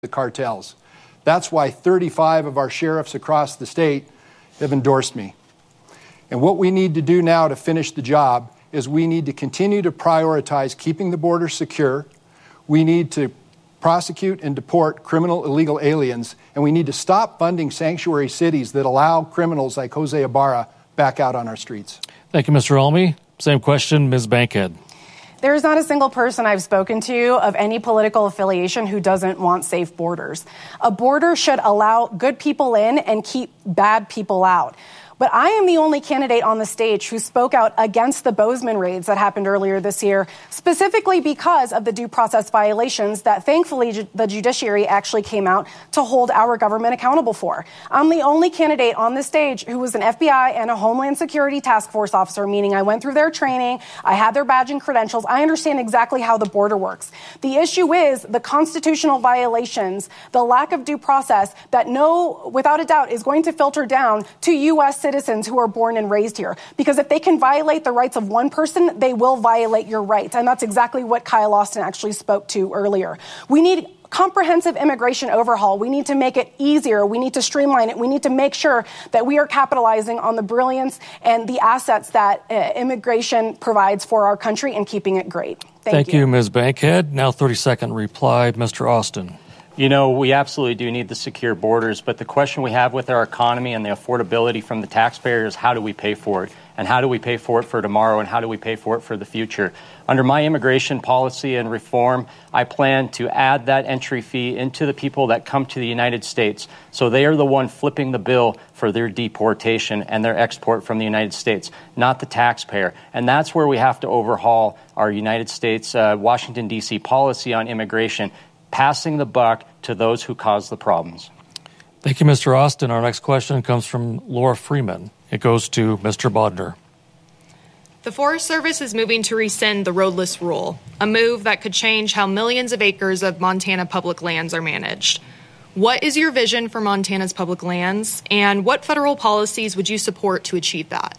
the cartels. That's why 35 of our sheriffs across the state have endorsed me. And what we need to do now to finish the job is we need to continue to prioritize keeping the border secure. We need to prosecute and deport criminal illegal aliens, and we need to stop funding sanctuary cities that allow criminals like Jose Ibarra back out on our streets. Thank you, Mr. Almy. Same question, Ms. Bankhead. There is not a single person I've spoken to of any political affiliation who doesn't want safe borders. A border should allow good people in and keep bad people out. But I am the only candidate on the stage who spoke out against the Bozeman raids that happened earlier this year, specifically because of the due process violations that thankfully the judiciary actually came out to hold our government accountable for. I'm the only candidate on the stage who was an FBI and a Homeland Security task force officer, meaning I went through their training, I had their badge and credentials, I understand exactly how the border works. The issue is the constitutional violations, the lack of due process that without a doubt is going to filter down to U.S. citizens who are born and raised here. Because if they can violate the rights of one person, they will violate your rights. And that's exactly what Kyle Austin actually spoke to earlier. We need comprehensive immigration overhaul. We need to make it easier. We need to streamline it. We need to make sure that we are capitalizing on the brilliance and the assets that immigration provides for our country and keeping it great. Thank you, Ms. Bankhead. Now 30-second reply, Mr. Austin. You know, we absolutely do need the secure borders, but the question we have with our economy and the affordability from the taxpayer is how do we pay for it? And how do we pay for it for tomorrow? And how do we pay for it for the future? Under my immigration policy and reform, I plan to add that entry fee into the people that come to the United States. So they are the one flipping the bill for their deportation and their export from the United States, not the taxpayer. And that's where we have to overhaul our United States, Washington, D.C. policy on immigration, passing the buck to those who cause the problems. Thank you, Mr. Austin. Our next question comes from Laura Freeman. It goes to Mr. Bodner. The Forest Service is moving to rescind the roadless rule, a move that could change how millions of acres of Montana public lands are managed. What is your vision for Montana's public lands, and what federal policies would you support to achieve that?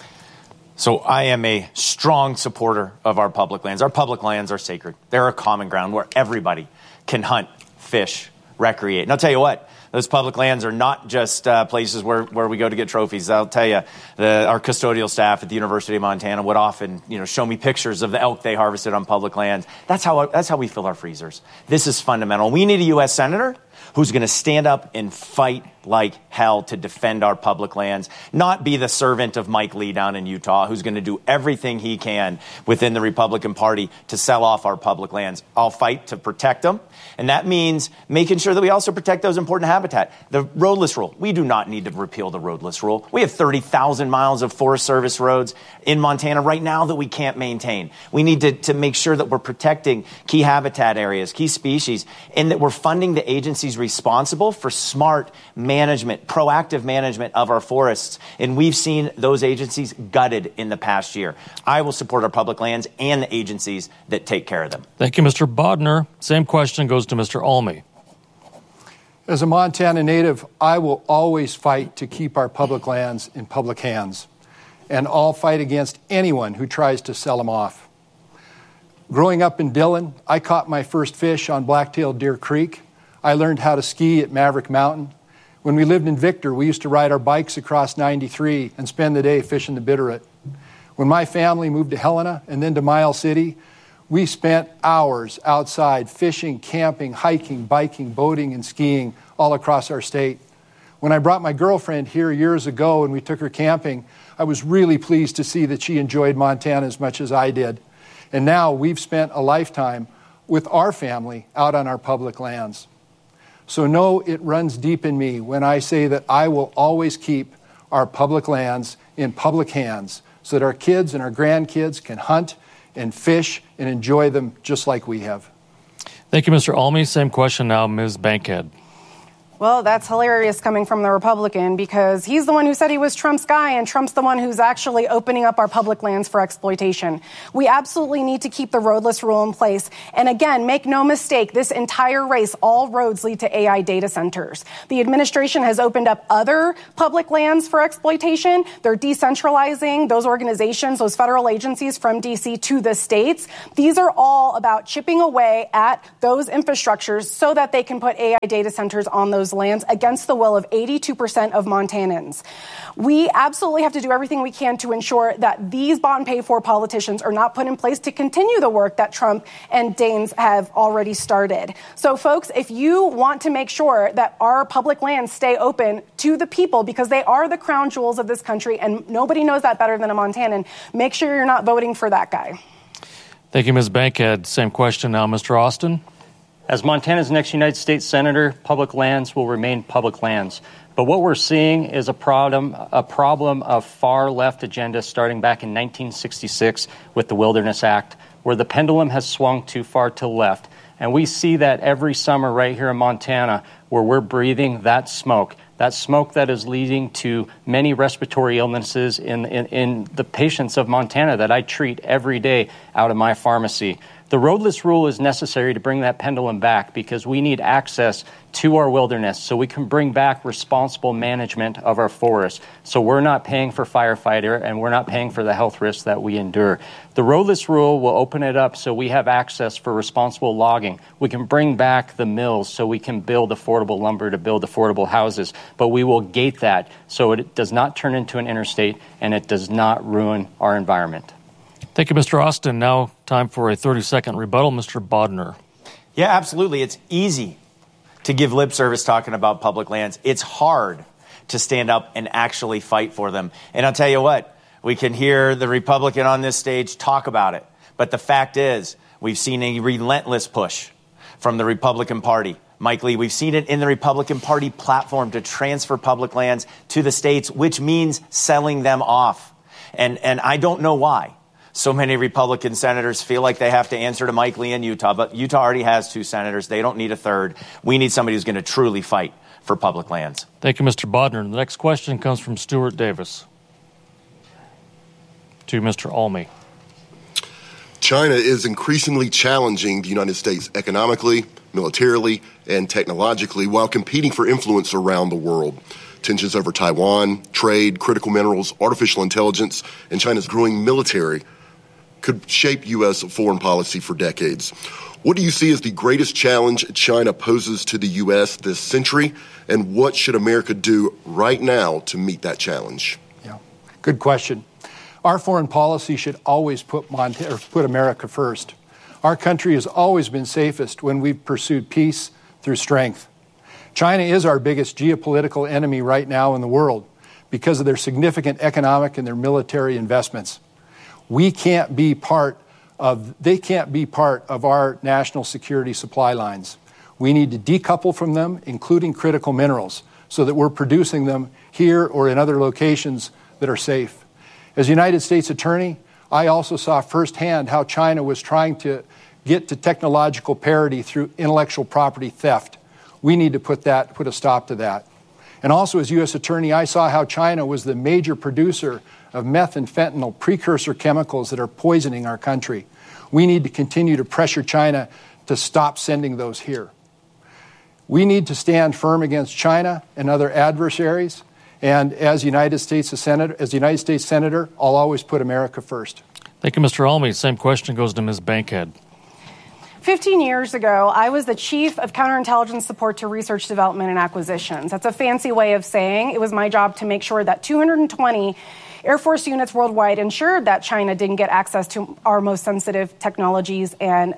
So I am a strong supporter of our public lands. Our public lands are sacred. They're a common ground where everybody can hunt, fish, recreate. And I'll tell you what, those public lands are not just places where we go to get trophies. I'll tell you, our custodial staff at the University of Montana would often, show me pictures of the elk they harvested on public lands. That's how we fill our freezers. This is fundamental. We need a U.S. Senator who's going to stand up and fight like hell to defend our public lands, not be the servant of Mike Lee down in Utah, who's going to do everything he can within the Republican Party to sell off our public lands. I'll fight to protect them, and that means making sure that we also protect those important habitat. The roadless rule, we do not need to repeal the roadless rule. We have 30,000 miles of Forest Service roads in Montana right now that we can't maintain. We need to make sure that we're protecting key habitat areas, key species, and that we're funding the agencies responsible for smart management, proactive management of our forests. And we've seen those agencies gutted in the past year. I will support our public lands and the agencies that take care of them. Thank you, Mr. Bodner. Same question goes to Mr. Almy. As a Montana native, I will always fight to keep our public lands in public hands. And I'll fight against anyone who tries to sell them off. Growing up in Dillon, I caught my first fish on Black-tailed Deer Creek. I learned how to ski at Maverick Mountain. When we lived in Victor, we used to ride our bikes across 93 and spend the day fishing the Bitterroot. When my family moved to Helena and then to Miles City, we spent hours outside fishing, camping, hiking, biking, boating, and skiing all across our state. When I brought my girlfriend here years ago and we took her camping, I was really pleased to see that she enjoyed Montana as much as I did. And now we've spent a lifetime with our family out on our public lands. So know it runs deep in me when I say that I will always keep our public lands in public hands so that our kids and our grandkids can hunt and fish and enjoy them just like we have. Thank you, Mr. Almy. Same question now, Ms. Bankhead. Well, that's hilarious coming from the Republican because he's the one who said he was Trump's guy, and Trump's the one who's actually opening up our public lands for exploitation. We absolutely need to keep the roadless rule in place. And again, make no mistake, this entire race, all roads lead to AI data centers. The administration has opened up other public lands for exploitation. They're decentralizing those organizations, those federal agencies from D.C. to the states. These are all about chipping away at those infrastructures so that they can put AI data centers on those lands against the will of 82% of Montanans. We absolutely have to do everything we can to ensure that these bought and paid for politicians are not put in place to continue the work that Trump and Daines have already started. So, folks, if you want to make sure that our public lands stay open to the people, because they are the crown jewels of this country, and nobody knows that better than a Montanan, make sure you're not voting for that guy. Thank you, Ms. Bankhead. Same question now, Mr. Austin. As Montana's next United States Senator, public lands will remain public lands. But what we're seeing is a problem of far left agenda starting back in 1966 with the Wilderness Act, where the pendulum has swung too far to the left. And we see that every summer right here in Montana, where we're breathing that smoke that is leading to many respiratory illnesses in the patients of Montana that I treat every day out of my pharmacy. The roadless rule is necessary to bring that pendulum back because we need access to our wilderness so we can bring back responsible management of our forests. So we're not paying for firefighter and we're not paying for the health risks that we endure. The roadless rule will open it up so we have access for responsible logging. We can bring back the mills so we can build affordable lumber to build affordable houses. But we will gate that so it does not turn into an interstate and it does not ruin our environment. Thank you, Mr. Austin. Now time for a 30-second rebuttal. Mr. Bodner. Yeah, absolutely. It's easy to give lip service talking about public lands. It's hard to stand up and actually fight for them. And I'll tell you what, we can hear the Republican on this stage talk about it. But the fact is, we've seen a relentless push from the Republican Party. Mike Lee, we've seen it in the Republican Party platform to transfer public lands to the states, which means selling them off. And I don't know why so many Republican senators feel like they have to answer to Mike Lee in Utah, but Utah already has 2 senators. They don't need a third. We need somebody who's going to truly fight for public lands. Thank you, Mr. Bodner. The next question comes from Stuart Davis. To Mr. Almy. China is increasingly challenging the United States economically, militarily, and technologically while competing for influence around the world. Tensions over Taiwan, trade, critical minerals, artificial intelligence, and China's growing military could shape U.S. foreign policy for decades. What do you see as the greatest challenge China poses to the U.S. this century, and what should America do right now to meet that challenge? Yeah, good question. Our foreign policy should always put America first. Our country has always been safest when we've pursued peace through strength. China is our biggest geopolitical enemy right now in the world because of their significant economic and their military investments. They can't be part of our national security supply lines. We need to decouple from them, including critical minerals, so that we're producing them here or in other locations that are safe. As United States Attorney, I also saw firsthand how China was trying to get to technological parity through intellectual property theft. We need to put a stop to that. And also as U.S. Attorney, I saw how China was the major producer of meth and fentanyl precursor chemicals that are poisoning our country. We need to continue to pressure China to stop sending those here. We need to stand firm against China and other adversaries. And as United States Senator, I'll always put America first. Thank you, Mr. Almy. Same question goes to Ms. Bankhead. 15 years ago, I was the chief of counterintelligence support to research, development, and acquisitions. That's a fancy way of saying it was my job to make sure that 220 Air Force units worldwide ensured that China didn't get access to our most sensitive technologies and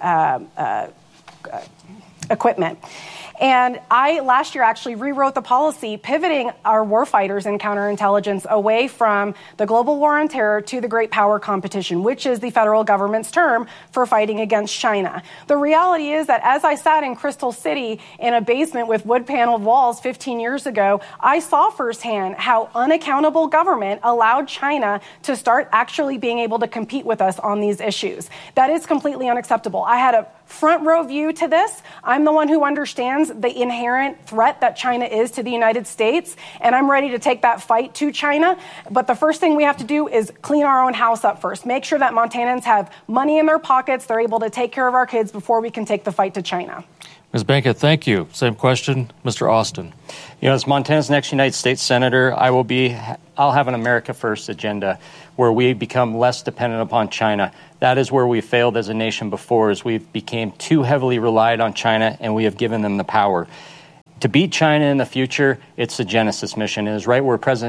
equipment. And I, last year, actually rewrote the policy, pivoting our warfighters in counterintelligence away from the global war on terror to the great power competition, which is the federal government's term for fighting against China. The reality is that as I sat in Crystal City in a basement with wood-paneled walls 15 years ago, I saw firsthand how unaccountable government allowed China to start actually being able to compete with us on these issues. That is completely unacceptable. I had a front row view to this. I'm the one who understands the inherent threat that China is to the United States, and I'm ready to take that fight to China. But the first thing we have to do is clean our own house up first. Make sure that Montanans have money in their pockets, they're able to take care of our kids before we can take the fight to China. Ms. Bankett, thank you. Same question, Mr. Austin. You know, as Montana's next United States Senator, I'll have an America First agenda where we become less dependent upon China. That is where we failed as a nation before, as we've became too heavily relied on China and we have given them the power. To beat China in the future, it's the Genesis mission. It is right where President